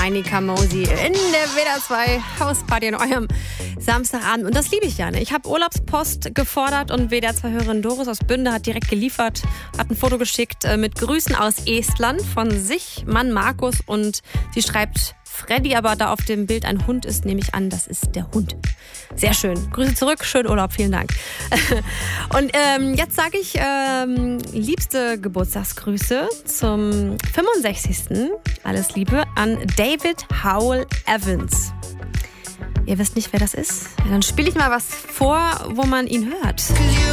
Heini Kamosi in der WDR 2 Hausparty in eurem Samstagabend. Und das liebe ich ja. Ne? Ich habe Urlaubspost gefordert und WDR 2 Hörerin Doris aus Bünde hat direkt geliefert, hat ein Foto geschickt mit Grüßen aus Estland von sich, Mann Markus, und sie schreibt Freddy, aber da auf dem Bild ein Hund ist, nehme ich an, das ist der Hund. Sehr schön. Grüße zurück, schönen Urlaub, vielen Dank. Und jetzt sage ich liebste Geburtstagsgrüße zum 65. Alles Liebe an David Howell Evans. Ihr wisst nicht, wer das ist? Ja, dann spiele ich mal was vor, wo man ihn hört.